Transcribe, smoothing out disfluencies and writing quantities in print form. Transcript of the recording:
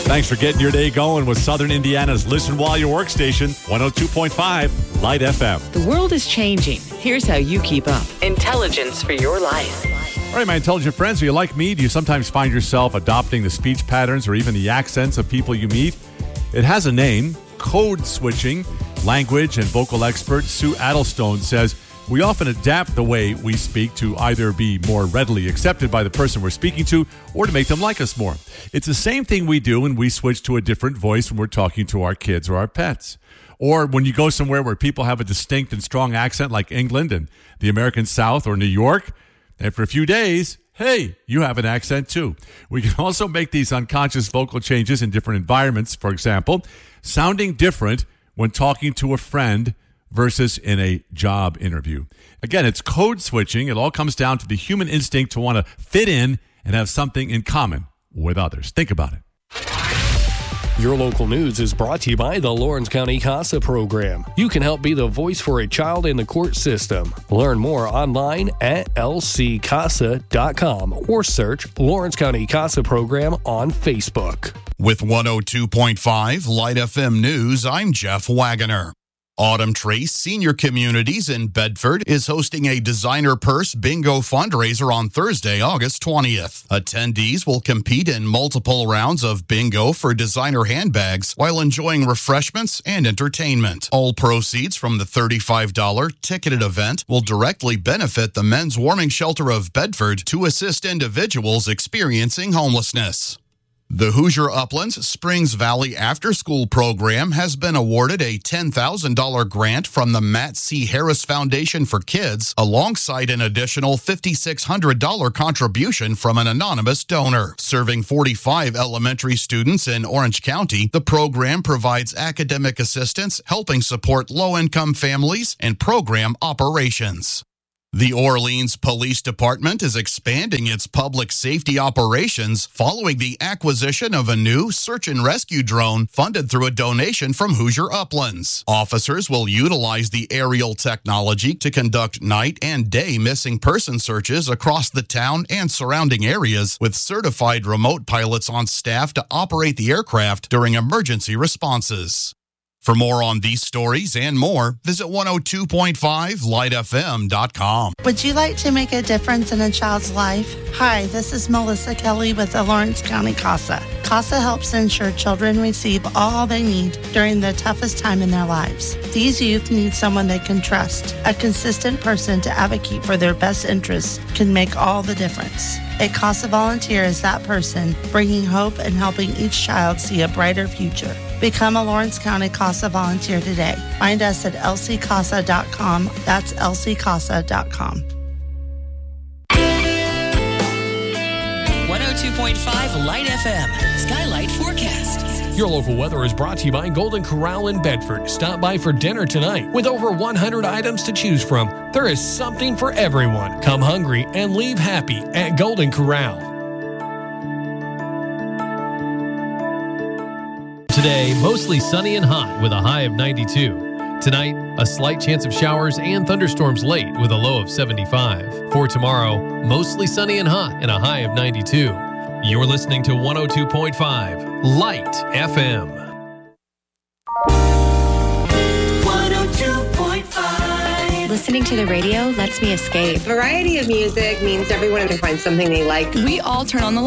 Thanks for getting your day going with Southern Indiana's Listen While You Work station, 102.5 Light FM. The world is changing. Here's how you keep up. Intelligence for your life. All right, my intelligent friends, are you like me? Do you sometimes find yourself adopting the speech patterns or even the accents of people you meet? It has a name, code switching. Language and vocal expert Sue Addlestone says we often adapt the way we speak to either be more readily accepted by the person we're speaking to or to make them like us more. It's the same thing we do when we switch to a different voice when we're talking to our kids or our pets. Or when you go somewhere where people have a distinct and strong accent like England and the American South or New York, and for a few days, hey, you have an accent too. We can also make these unconscious vocal changes in different environments. For example, sounding different when talking to a friend versus in a job interview. Again, it's code switching. It all comes down to the human instinct to want to fit in and have something in common with others. Think about it. Your local news is brought to you by the Lawrence County CASA program. You can help be the voice for a child in the court system. Learn more online at lccasa.com or search Lawrence County CASA program on Facebook. With 102.5 Light FM News, I'm Jeff Wagoner. Autumn Trace Senior Communities in Bedford is hosting a designer purse bingo fundraiser on Thursday, August 20th. Attendees will compete in multiple rounds of bingo for designer handbags while enjoying refreshments and entertainment. All proceeds from the $35 ticketed event will directly benefit the Men's Warming Shelter of Bedford to assist individuals experiencing homelessness. The Hoosier Uplands Springs Valley After School Program has been awarded a $10,000 grant from the Matt C. Harris Foundation for Kids, alongside an additional $5,600 contribution from an anonymous donor. Serving 45 elementary students in Orange County, the program provides academic assistance, helping support low-income families and program operations. The Orleans Police Department is expanding its public safety operations following the acquisition of a new search and rescue drone funded through a donation from Hoosier Uplands. Officers will utilize the aerial technology to conduct night and day missing person searches across the town and surrounding areas, with certified remote pilots on staff to operate the aircraft during emergency responses. For more on these stories and more, visit 102.5lightfm.com. Would you like to make a difference in a child's life? Hi, this is Melissa Kelly with the Lawrence County CASA. CASA helps ensure children receive all they need during the toughest time in their lives. These youth need someone they can trust. A consistent person to advocate for their best interests can make all the difference. A CASA volunteer is that person, bringing hope and helping each child see a brighter future. Become a Lawrence County CASA volunteer today. Find us at lccasa.com. That's lccasa.com. 102.5 Light FM. Skylight Forecast. Your local weather is brought to you by Golden Corral in Bedford. Stop by for dinner tonight. With over 100 items to choose from, there is something for everyone. Come hungry and leave happy at Golden Corral. Today, mostly sunny and hot with a high of 92. Tonight, a slight chance of showers and thunderstorms late with a low of 75. For tomorrow, mostly sunny and hot and a high of 92. You're listening to 102.5 Light FM. 102.5. Listening to the radio lets me escape. Variety of music means everyone can find something they like. We all turn on the